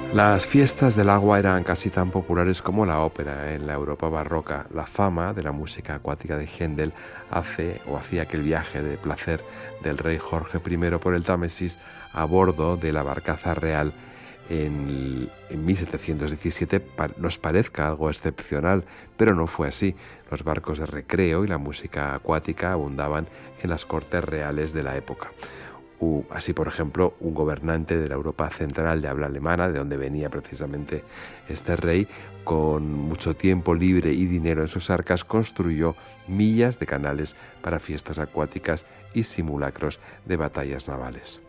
Las fiestas del agua eran casi tan populares como la ópera en la Europa barroca. La fama de la música acuática de Händel hacía que el viaje de placer del rey Jorge I por el Támesis a bordo de la barcaza real en 1717 nos parezca algo excepcional, pero no fue así. Los barcos de recreo y la música acuática abundaban en las cortes reales de la época. Así, por ejemplo, un gobernante de la Europa central de habla alemana, de donde venía precisamente este rey, con mucho tiempo libre y dinero en sus arcas, construyó millas de canales para fiestas acuáticas y simulacros de batallas navales.